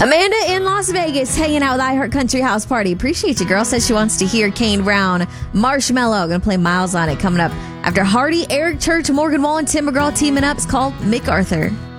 Amanda in Las Vegas hanging out with iHeart Country House Party. Appreciate you, girl. Says she wants to hear Kane Brown, Marshmallow. Gonna play Miles on it coming up after Hardy, Eric Church, Morgan Wallen, Tim McGraw teaming up. It's called MacArthur.